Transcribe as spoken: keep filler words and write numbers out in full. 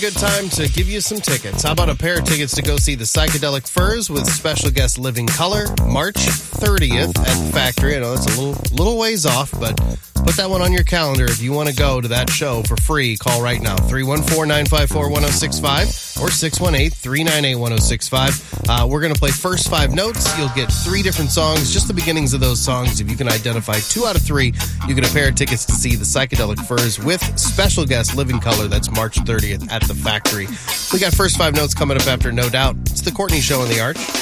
Good time to give you some tickets. How about a pair of tickets to go see the Psychedelic Furs with special guest Living Color, March thirtieth at the Factory. I know it's a little little ways off, but put that one on your calendar. If you want to go to that show for free, call right now, three one four, nine five four, one oh six five or six one eight, three nine eight, one oh six five. Uh, we're going to play first five notes. You'll get three different songs, just the beginnings of those songs. If you can identify two out of three, you get a pair of tickets to see the Psychedelic Furs with special guest Living Color. That's March thirtieth at the Factory. We got first five notes coming up after No Doubt. It's the Courtney Show on the Arch.